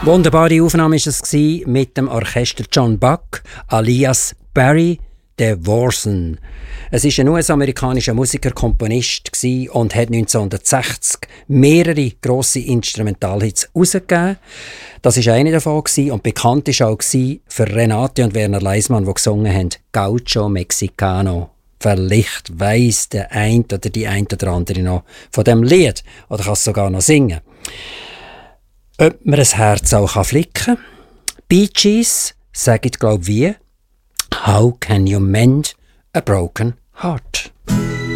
Wunderbare Aufnahme war es mit dem Orchester John Buck alias Barry DeVorson. Es war ein US-amerikanischer Musiker, Komponist und hat 1960 mehrere grosse Instrumentalhits herausgegeben. Das war eine davon und bekannt war auch für Renate und Werner Leismann, die gesungen haben «Gaucho Mexicano». Vielleicht weiss der eine oder die eine oder andere noch von dem Lied oder kann es sogar noch singen. Ob man ein Herz auch flicken kann? Bee Gees sagen, glaube ich, wie «How can you mend a broken heart?»